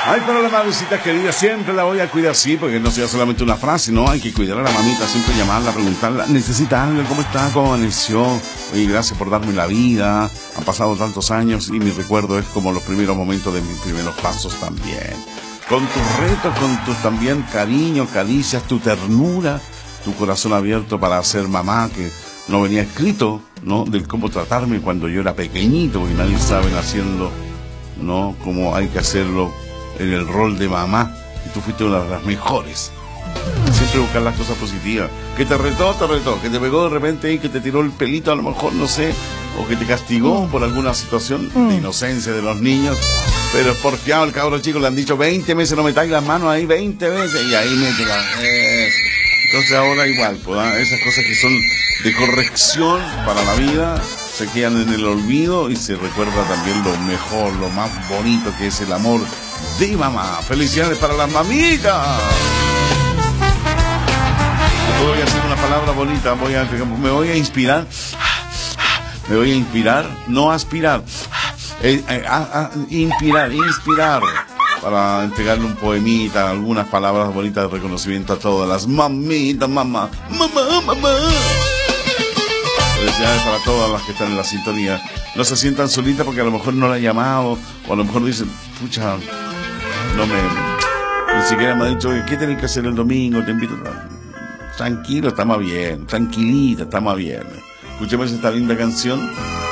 Ay, pero la madrecita querida siempre la voy a cuidar, sí, porque no sea solamente una frase, no, hay que cuidar a la mamita, siempre llamarla, preguntarla, ¿necesita algo? ¿Cómo está? ¿Cómo amaneció? Oye, gracias por darme la vida, han pasado tantos años y mi recuerdo es como los primeros momentos de mis primeros pasos también. Con tus retos, con tus también cariño, caricias, tu ternura, tu corazón abierto para ser mamá, que no venía escrito, ¿no? Del cómo tratarme cuando yo era pequeñito, porque nadie sabe naciendo, ¿no? Cómo hay que hacerlo en el rol de mamá, y tú fuiste una de las mejores. Siempre buscar las cosas positivas. Que te retó, que te pegó de repente y que te tiró el pelito, a lo mejor, no sé, o que te castigó por alguna situación de inocencia de los niños, pero es porfiado el cabro chico, le han dicho 20 veces, no metáis las manos ahí 20 veces, y ahí mete la... Entonces ahora igual, pues, esas cosas que son de corrección para la vida se quedan en el olvido y se recuerda también lo mejor, lo más bonito que es el amor de mamá. Felicidades para las mamitas. Voy a hacer una palabra bonita, me voy a inspirar, no aspirar, inspirar, para entregarle un poemita, algunas palabras bonitas de reconocimiento a todas las mamitas, mamá. Felicidades para todas las que están en la sintonía. No se sientan solitas porque a lo mejor no la han llamado, o a lo mejor dicen, pucha, ni siquiera me ha dicho, ¿qué tenés que hacer el domingo? Te invito a... Tranquilo, estamos bien, tranquilita, estamos bien. Escuchemos esta linda canción